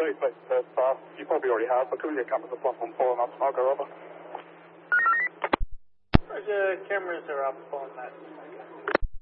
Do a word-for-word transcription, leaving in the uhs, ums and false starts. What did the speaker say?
any place that uh, you probably already have, but could we get cameras at platform four and up smoker, over? The cameras are up on that.